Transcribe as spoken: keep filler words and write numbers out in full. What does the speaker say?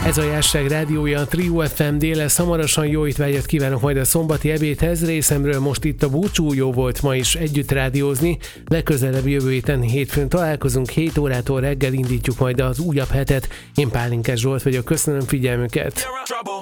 Ez a Jásság rádiója, a Trio ef em, déles hamarosan jó étvágyat kívánok majd a szombati ebédhez. Részemről most itt a búcsú, jó volt ma is együtt rádiózni. Legközelebb jövő héten hétfőn találkozunk, hét órától reggel indítjuk majd az újabb hetet. Én Pálinkás Zsolt vagyok, köszönöm figyelmüket!